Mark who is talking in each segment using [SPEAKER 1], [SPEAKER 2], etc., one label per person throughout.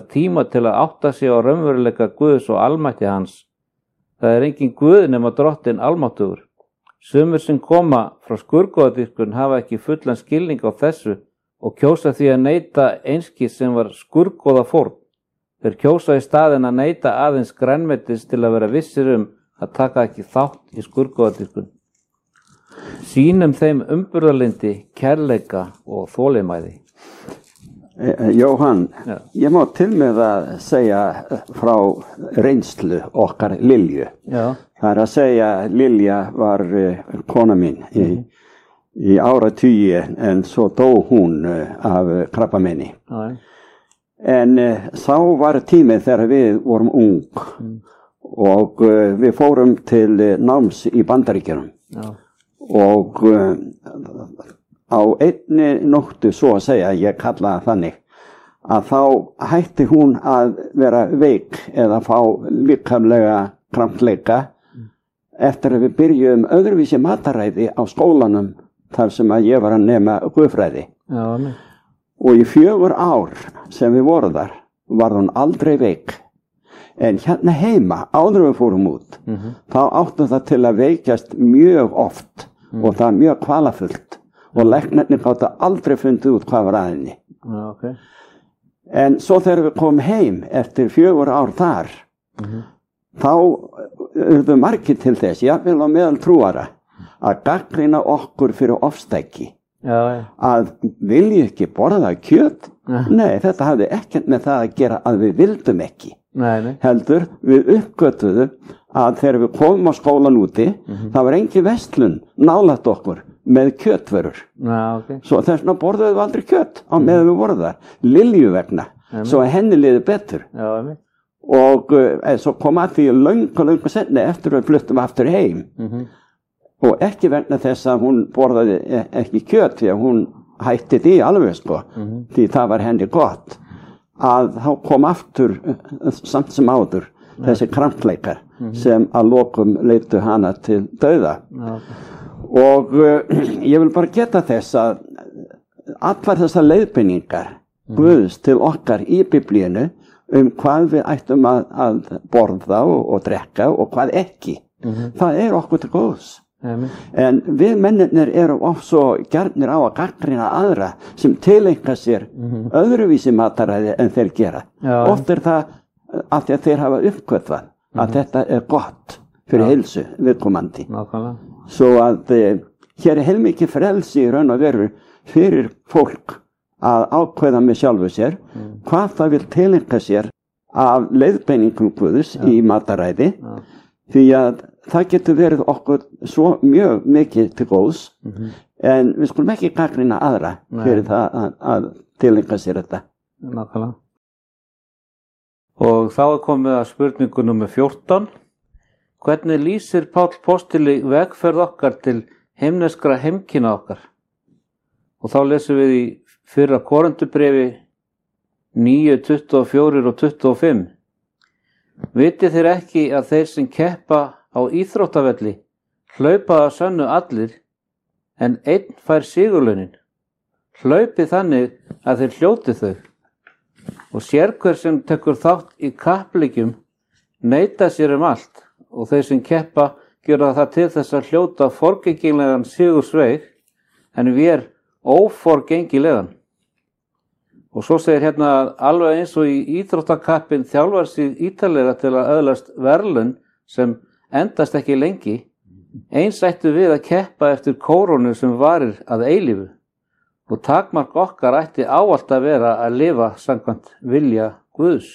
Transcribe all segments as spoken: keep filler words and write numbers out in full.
[SPEAKER 1] tíma til að átta sig á raunveruleika Guðs og almætti hans. Það er engin Guð nema drottinn almáttugur. Sumir sem koma frá skurðgoðadýrkun hafa ekki fullan skilning á þessu og kjósa því að neita einskis sem var skurðgoðafórn. Þeir kjósa í staðinn að neita aðeins grænmetis til að vera vissir um að taka ekki þátt í skurðgoðadýrkun. Sýnum þeim umburðarlyndi, kærleika og þolinmæði.
[SPEAKER 2] Jóhann,
[SPEAKER 1] Já.
[SPEAKER 2] ég má til með að segja frá reynslu okkar Lilju.
[SPEAKER 1] Já.
[SPEAKER 2] Það er að segja, Lilja var uh, kona mín í, mm. í áratugi en svo dó hún uh, af krabbameini.
[SPEAKER 1] Já.
[SPEAKER 2] En uh, þá var tíminn þegar við vorum ung mm. og uh, við fórum til uh, náms í Bandaríkjunum.
[SPEAKER 1] Já.
[SPEAKER 2] Og uh, á einni nóttu, svo að segja, ég kalla það þannig, að þá hætti hún að vera veik eða fá líkamlega krampleika mm. eftir að við byrjuðum öðruvísi mataræði á skólanum þar sem að ég var að nema guðfræði.
[SPEAKER 1] Já, ne.
[SPEAKER 2] Og í fjögur ár sem við vorum þar var hún aldrei veik. En hérna heima, áður við fórum út, mm-hmm. þá áttum það til að veikjast mjög oft mm. og það mjög kvalafullt. Og læknarnir gátu aldrei fundið út hvað var að henni.
[SPEAKER 1] Já, okay.
[SPEAKER 2] En svo þegar við komum heim eftir fjögur ár þar, mm-hmm. þá urðu margir til þess, jafnvel á meðal trúara, að gagnrýna okkur fyrir ofstæki.
[SPEAKER 1] Já, já.
[SPEAKER 2] Að vilji ekki borða kjöt? Ja. Nei, þetta hafði ekkert með það að gera að við vildum ekki.
[SPEAKER 1] Nei, nei.
[SPEAKER 2] Heldur, við uppgötuðu að þegar við komum á skólan úti, mm-hmm. það var engin verslun nálægt okkur með kjötvörur.
[SPEAKER 1] Já, okay.
[SPEAKER 2] Svo þess vegna borðuðu við aldrei kjöt á meðan við vorum þar. Lilju vegna, ja, svo að henni liði betur.
[SPEAKER 1] Já, ja,
[SPEAKER 2] og uh, svo kom að því löngu, löngu senni eftir að við fluttum aftur heim. Mm-hmm. Og ekki vegna þess að hún borðaði ekki kjöt, því að hún hætti því alveg, sko, mm-hmm. því það var henni gott. Að þá kom aftur, samt sem áður, ja. Þessi krampleikar mm-hmm. sem að lokum leiddu hana til dauða. Ja, okay. Og uh, ég vil bara geta þess að allar þessar leiðbeiningar mm. Guðs til okkar í Biblíunu um hvað við ættum að, að borða og, og drekka og hvað ekki, mm-hmm. það er okkur til góðs. Amen. En við mennirnir erum oft svo gjarnir á að gagnrýna aðra sem tileinka sér mm-hmm. öðruvísi mataræði en þeir gera. Já. Oft er það af því að þeir hafa uppgötvað mm-hmm. að þetta er gott fyrir ja. Heilsu viðkomandi. Nákvæmlega. Svo að e, hér er heilmikið frelsi í raun og veru fyrir fólk að ákveða með sjálfu sér mm. hvað það vil tileinka sér af leiðbeiningum Guðs ja. Í mataræði ja. Því að það getur verið okkur svo mjög mikið til góðs mm-hmm. en við skulum ekki gagnrýna aðra Nei. Fyrir það að, að tileinka sér þetta.
[SPEAKER 1] Nákvæmlega. Og þá er komið að spurningu númer fjórtán. Hvernig lýsir Páll postuli vegferð okkar til himneskra heimkynna okkar? Og þá lesum við í fyrra Korinthubréfi níu, tuttugu og fjögur og tuttugu og fimm. Vitið þér ekki að þeir sem keppa á íþróttavelli hlaupa að sönnu allir, en einn fær sigurlaunin. Hlaupið þannig að þeir hljóti þau. Og sérhver sem tekur þátt í kappleikjum neita sér um allt. Og þeir sem keppa gera það til þess að hljóta forgengilegan sigursveig, en við er óforgengilegan. Og svo segir hérna að alveg eins og í íþróttakappin þjálfar sig ítalega til að öðlast verðlaun sem endast ekki lengi, eins ættu við að keppa eftir kórónu sem varir að eilífu. Og takmark okkar ætti ávallt að vera að lifa samkvæmt vilja Guðs.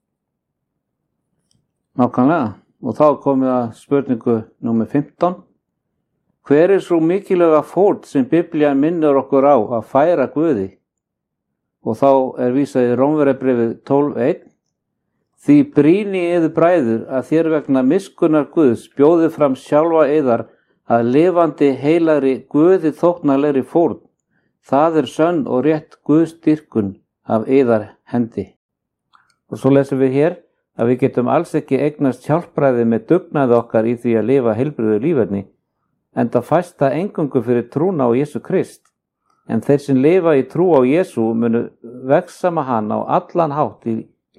[SPEAKER 1] Nákvæmlega. Og þá komið að spurningu númer fimmtán. Hver er svo mikilvæga fórn sem Biblían minnir okkur á að færa Guði? Og þá er vísað í Rómverjabréfið tólf eitt. Því brýni yður bræður að þér vegna miskunnar Guðs bjóðið fram sjálfa yðar að lifandi heilagri Guði þóknarlegri fórn. Það er sönn og rétt Guðs dýrkun af yðar hendi. Og svo lesum við hér að við getum alls ekki eignast hjálpræði með dugnaði okkar í því að lifa heilbrigðu líferni, enda fæst það eingöngu fyrir trúna á Jesú Krist. En þeir sem lifa í trú á Jesú munu vegsama hann á allan hátt í